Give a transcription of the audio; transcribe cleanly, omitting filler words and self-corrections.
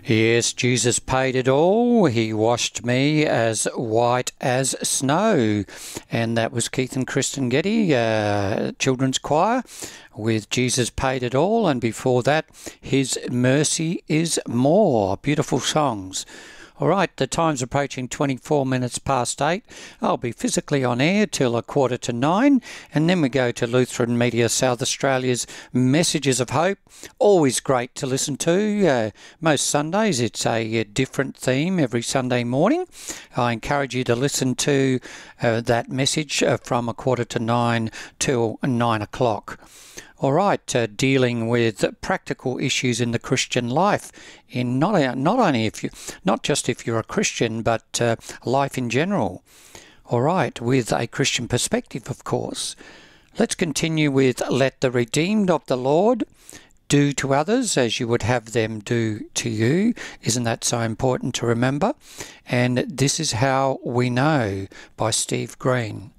Yes, Jesus paid it all. He washed me as white as snow. And that was Keith and Kristen Getty, Children's Choir, with Jesus Paid It All. And before that, His Mercy is More. Beautiful songs. All right, the time's approaching 24 minutes past 8. I'll be physically on air till 8:45, and then we go to Lutheran Media South Australia's Messages of Hope. Always great to listen to. Most Sundays it's a different theme every Sunday morning. I encourage you to listen to that message from 8:45 till 9 o'clock. All right, dealing with practical issues in the Christian life, in not just if you're a Christian, but life in general. All right, with a Christian perspective, of course. Let's continue with "Let the redeemed of the Lord do to others as you would have them do to you." Isn't that so important to remember? And "This is How We Know" by Steve Green.